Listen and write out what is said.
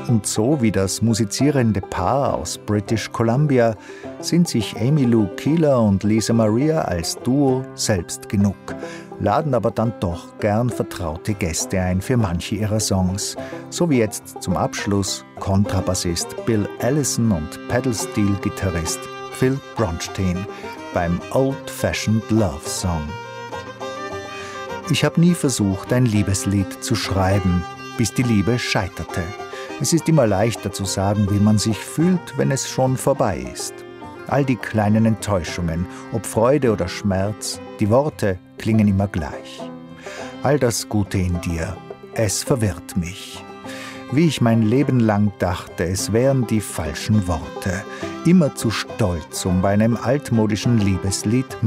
Und so wie das musizierende Paar aus British Columbia sind sich Emmylou Keeler und Lisa Maria als Duo selbst genug, laden aber dann doch gern vertraute Gäste ein für manche ihrer Songs, so wie jetzt zum Abschluss Kontrabassist Bill Allison und Pedal-Steel-Gitarrist Phil Bronstein beim Old-Fashioned Love Song. Ich habe nie versucht, ein Liebeslied zu schreiben, bis die Liebe scheiterte. Es ist immer leichter zu sagen, wie man sich fühlt, wenn es schon vorbei ist. All die kleinen Enttäuschungen, ob Freude oder Schmerz, die Worte klingen immer gleich. All das Gute in dir, es verwirrt mich. Wie ich mein Leben lang dachte, es wären die falschen Worte, immer zu stolz, um bei einem altmodischen Liebeslied